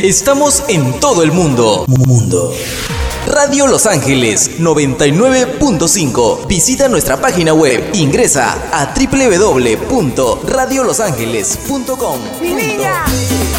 Estamos en todo el mundo. Radio Los Ángeles 99.5. Visita nuestra página web. Ingresa a www.radiolosangeles.com. ¡Mi niña!